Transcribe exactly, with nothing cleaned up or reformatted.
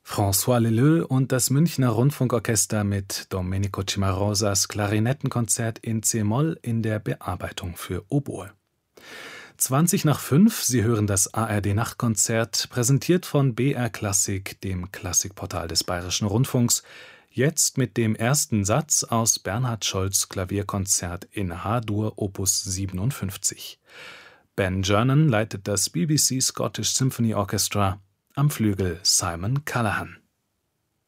François Leleux und das Münchner Rundfunkorchester mit Domenico Cimarosas Klarinettenkonzert in c-Moll in der Bearbeitung für Oboe. zwanzig nach fünf, Sie hören das A R D-Nachtkonzert, präsentiert von B R Klassik, dem Klassikportal des Bayerischen Rundfunks, jetzt mit dem ersten Satz aus Bernhard Scholz' Klavierkonzert in H-Dur Opus siebenundfünfzig. Ben Gernon leitet das B B C Scottish Symphony Orchestra, am Flügel Simon Callaghan.